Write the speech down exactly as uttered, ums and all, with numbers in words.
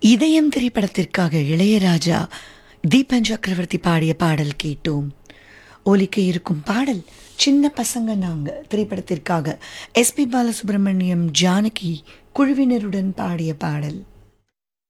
இதயம் திரைப்படத்திற்காக இளையராஜா தீபன் சக்கரவர்த்தி பாடிய பாடல் கேட்டோம். ஒலிக்க இருக்கும் பாடல் சின்ன பசங்க நாங்க திரைப்படத்திற்காக எஸ்பி பாலசுப்ரமணியம், ஜானகி குழுவினருடன் பாடிய பாடல்.